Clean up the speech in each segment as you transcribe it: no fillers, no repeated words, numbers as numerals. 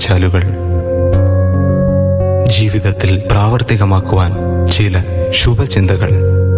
നീർച്ചാലുകൾ. ജീവിതത്തിൽ പ്രാവർത്തികമാക്കുവാൻ ചില ശുഭചിന്തകൾ.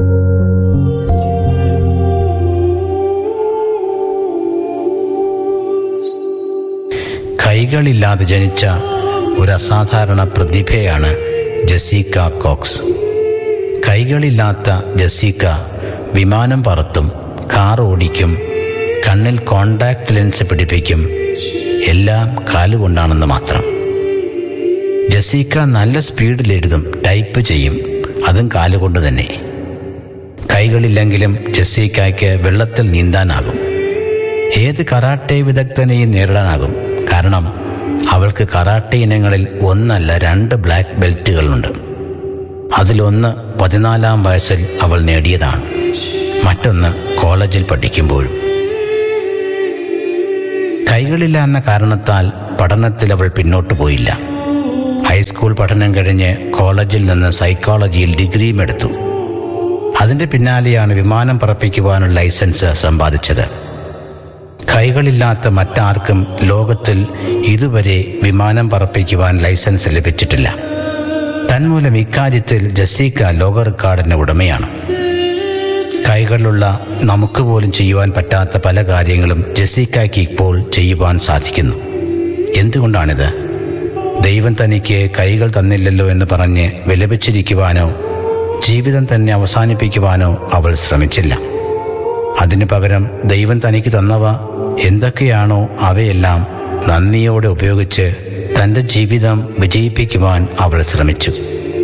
കൈകളില്ലാതെ ജനിച്ച ഒരു അസാധാരണ പ്രതിഭയാണ് ജെസിക്ക കോക്സ്. കൈകളില്ലാത്ത ജെസിക്ക വിമാനം പറത്തും, കാർ ഓടിക്കും, കണ്ണിൽ കോണ്ടാക്ട് ലെൻസ് പിടിപ്പിക്കും. എല്ലാം കാലുകൊണ്ടാണെന്ന് മാത്രം. ജെസിക്ക നല്ല സ്പീഡിൽ എഴുതും, ടൈപ്പ് ചെയ്യും, അതും കാലുകൊണ്ട് തന്നെ. കൈകളില്ലെങ്കിലും ജെസിക്കയ്ക്ക് വെള്ളത്തിൽ നീന്താനാകും. ഏത് കരാട്ടെ വിദഗ്ധനെയും നേരിടാനാകും. കാരണം അവൾക്ക് കരാട്ടെ ഇനങ്ങളിൽ 1 അല്ല 2 ബ്ലാക്ക് ബെൽറ്റുകളുണ്ട്. അതിലൊന്ന് 14-ാം വയസ്സിൽ അവൾ നേടിയതാണ്, മറ്റൊന്ന് കോളേജിൽ പഠിക്കുമ്പോഴും. കൈകളില്ല എന്ന കാരണത്താൽ പഠനത്തിൽ അവൾ പിന്നോട്ട് പോയില്ല. ഹൈസ്കൂൾ പഠനം കഴിഞ്ഞ് കോളേജിൽ നിന്ന് സൈക്കോളജിയിൽ ഡിഗ്രിയും എടുത്തു. അതിൻ്റെ പിന്നാലെയാണ് വിമാനം പറപ്പിക്കുവാനുള്ള ലൈസൻസ് സമ്പാദിച്ചത്. കൈകളില്ലാത്ത മറ്റാർക്കും ലോകത്തിൽ ഇതുവരെ വിമാനം പറപ്പിക്കുവാൻ ലൈസൻസ് ലഭിച്ചിട്ടില്ല. തന്മൂലം ഇക്കാര്യത്തിൽ ജെസിക്ക ലോക റെക്കോർഡിന് ഉടമയാണ്. കൈകളിലുള്ള നമുക്ക് പോലും ചെയ്യുവാൻ പറ്റാത്ത പല കാര്യങ്ങളും ജെസിക്കയ്ക്ക് ഇപ്പോൾ ചെയ്യുവാൻ സാധിക്കുന്നു. എന്തുകൊണ്ടാണിത്? ദൈവം തനിക്ക് കൈകൾ തന്നില്ലല്ലോ എന്ന് പറഞ്ഞ് വിലപിച്ചിരിക്കുവാനോ ജീവിതം തന്നെ അവസാനിപ്പിക്കുവാനോ അവൾ ശ്രമിച്ചില്ല. അതിനു പകരം ദൈവം തനിക്ക് തന്നവ എന്തൊക്കെയാണോ അവയെല്ലാം നന്ദിയോടെ ഉപയോഗിച്ച് തൻ്റെ ജീവിതം വിജയിപ്പിക്കുവാൻ അവൾ ശ്രമിച്ചു.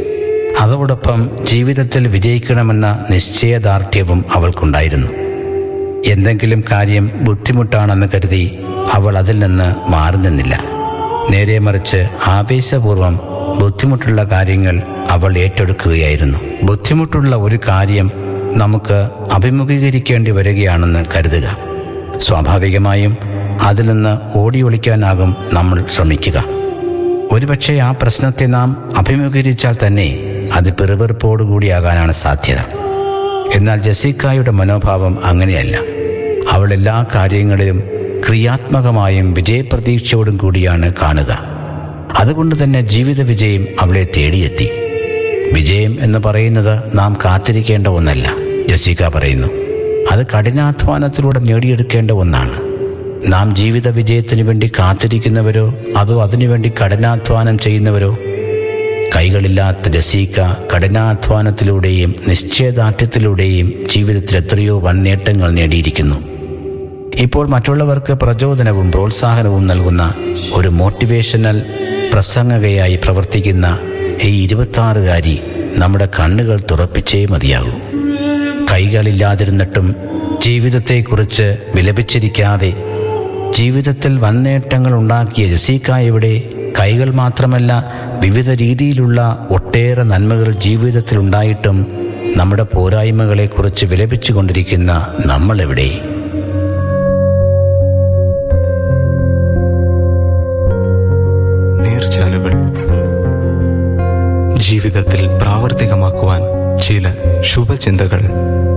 അതോടൊപ്പം ജീവിതത്തിൽ വിജയിക്കണമെന്ന നിശ്ചയദാർഢ്യവും അവൾക്കുണ്ടായിരുന്നു. എന്തെങ്കിലും കാര്യം ബുദ്ധിമുട്ടാണെന്ന് കരുതി അവൾ അതിൽ നിന്ന് മാറി നിന്നില്ല. നേരെ മറിച്ച് ആവേശപൂർവം ബുദ്ധിമുട്ടുള്ള കാര്യങ്ങൾ അവൾ ഏറ്റെടുക്കുകയായിരുന്നു. ബുദ്ധിമുട്ടുള്ള ഒരു കാര്യം നമുക്ക് അഭിമുഖീകരിക്കേണ്ടി വരികയാണെന്ന് കരുതുക. സ്വാഭാവികമായും അതിൽ നിന്ന് ഓടി ഒളിക്കാനാകും നമ്മൾ ശ്രമിക്കുക. ഒരുപക്ഷെ ആ പ്രശ്നത്തെ നാം അഭിമുഖീകരിച്ചാൽ തന്നെ അത് പെറുപെറുപ്പോടുകൂടിയാകാനാണ് സാധ്യത. എന്നാൽ ജെസിക്കയുടെ മനോഭാവം അങ്ങനെയല്ല. അവൾ എല്ലാ കാര്യങ്ങളിലും ക്രിയാത്മകമായും വിജയപ്രതീക്ഷയോടും കൂടിയാണ് കാണുക. അതുകൊണ്ട് തന്നെ ജീവിത വിജയം അവളെ തേടിയെത്തി. വിജയം എന്ന് പറയുന്നത് നാം കാത്തിരിക്കേണ്ട ഒന്നല്ല, ജെസിക്ക പറയുന്നു. അത് കഠിനാധ്വാനത്തിലൂടെ നേടിയെടുക്കേണ്ട ഒന്നാണ്. നാം ജീവിത വിജയത്തിനു വേണ്ടി കാത്തിരിക്കുന്നവരോ അതോ അതിനുവേണ്ടി കഠിനാധ്വാനം ചെയ്യുന്നവരോ? കൈകളില്ലാത്ത ജെസിക്ക കഠിനാധ്വാനത്തിലൂടെയും നിശ്ചയദാർഢ്യത്തിലൂടെയും ജീവിതത്തിൽ എത്രയോ വൻ നേട്ടങ്ങൾ നേടിയിരിക്കുന്നു. ഇപ്പോൾ മറ്റുള്ളവർക്ക് പ്രചോദനവും പ്രോത്സാഹനവും നൽകുന്ന ഒരു മോട്ടിവേഷണൽ പ്രസംഗകയായി പ്രവർത്തിക്കുന്ന ഈ 26-കാരി നമ്മുടെ കണ്ണുകൾ തുറപ്പിച്ചേ മതിയാകൂ. കൈകളില്ലാതിരുന്നിട്ടും ജീവിതത്തെക്കുറിച്ച് വിലപിച്ചിരിക്കാതെ ജീവിതത്തിൽ വന്നേട്ടങ്ങൾ ഉണ്ടാക്കിയ ജെസിക്കയുടെ കൈകൾ മാത്രമല്ല, വിവിധ രീതിയിലുള്ള ഒട്ടേറെ നന്മകൾ ജീവിതത്തിലുണ്ടായിട്ടും നമ്മുടെ പോരായ്മകളെക്കുറിച്ച് വിലപിച്ചുകൊണ്ടിരിക്കുന്ന നമ്മളെവിടെ? നീർച്ചാലുകൾ. ജീവിതത്തിൽ പ്രാവർത്തികമാക്കുവാൻ ചില ശുഭചിന്തകൾ.